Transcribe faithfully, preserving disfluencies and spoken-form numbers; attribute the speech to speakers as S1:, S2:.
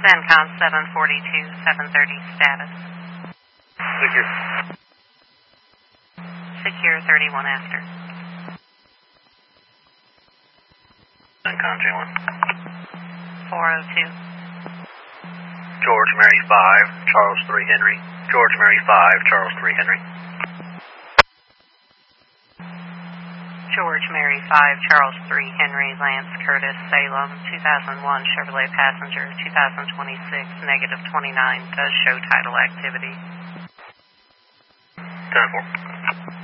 S1: CENTCOM seven forty-two, seven thirty status.
S2: Secure.
S1: Secure thirty-one after.
S2: CENTCOM J one.
S1: four oh two.
S2: George Mary five, Charles three Henry. George Mary five, Charles three Henry.
S1: George Mary five, Charles three Henry, Lance Curtis, Salem, two thousand one Chevrolet Passenger, two thousand twenty-six, negative twenty-nine, does show title activity.
S2: ten four.